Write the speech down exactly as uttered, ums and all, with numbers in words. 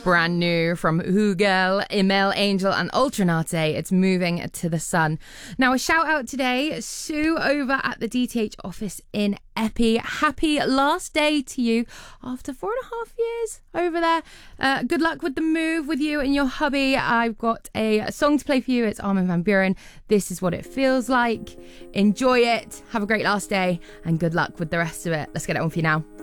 Brand new from Hugel, Email Angel and Ultranate. It's Moving to the Sun. Now a shout out today, Sue over at the D T H office in Eppie. Happy last day to you after four and a half years over there. Uh, good luck with the move with you and your hubby. I've got a song to play for you. It's Armin van Buuren. This is what it feels like. Enjoy it. Have a great last day and good luck with the rest of it. Let's get it on for you now.